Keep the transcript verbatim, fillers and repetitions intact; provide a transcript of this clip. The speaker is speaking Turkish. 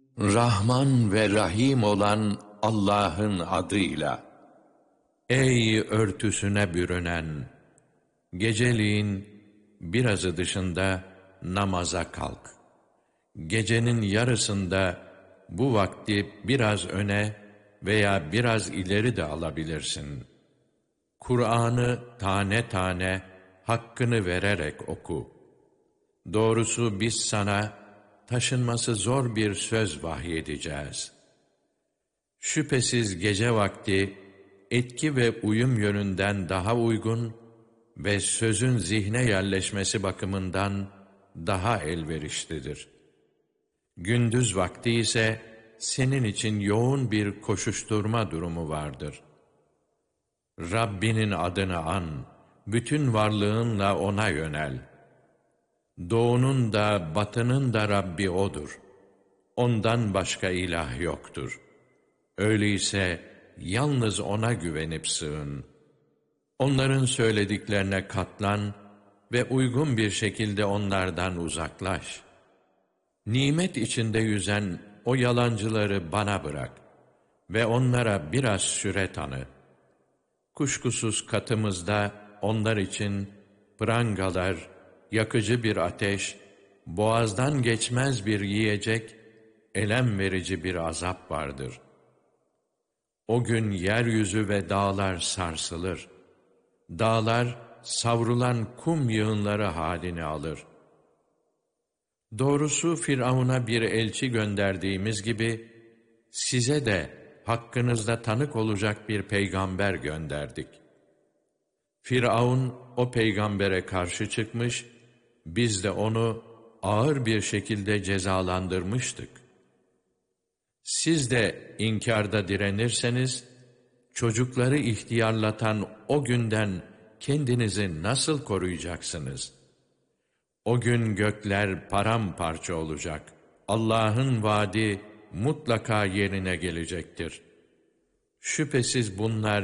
Rahman ve Rahim olan Allah'ın adıyla. Ey örtüsüne bürünen! Geceliğin birazı dışında namaza kalk. Gecenin yarısında bu vakti biraz öne veya biraz ileri de alabilirsin. Kur'an'ı tane tane hakkını vererek oku. Doğrusu biz sana taşınması zor bir söz vahyedeceğiz. Şüphesiz gece vakti etki ve uyum yönünden daha uygun ve sözün zihne yerleşmesi bakımından daha elverişlidir. Gündüz vakti ise senin için yoğun bir koşuşturma durumu vardır. Rabbinin adını an, bütün varlığınla O'na yönel. Doğunun da batının da Rabbi O'dur. Ondan başka ilah yoktur. Öyleyse yalnız O'na güvenip sığın. Onların söylediklerine katlan ve uygun bir şekilde onlardan uzaklaş. Nimet içinde yüzen o yalancıları bana bırak ve onlara biraz süre tanı. Kuşkusuz katımızda onlar için prangalar, yakıcı bir ateş, boğazdan geçmez bir yiyecek, elem verici bir azap vardır. O gün yeryüzü ve dağlar sarsılır. Dağlar savrulan kum yığınları halini alır. Doğrusu Firavun'a bir elçi gönderdiğimiz gibi, size de hakkınızda tanık olacak bir peygamber gönderdik. Firavun o peygambere karşı çıkmış, biz de onu ağır bir şekilde cezalandırmıştık. Siz de inkarda direnirseniz, çocukları ihtiyarlatan o günden kendinizi nasıl koruyacaksınız? O gün gökler paramparça olacak. Allah'ın vaadi mutlaka yerine gelecektir. Şüphesiz bunlar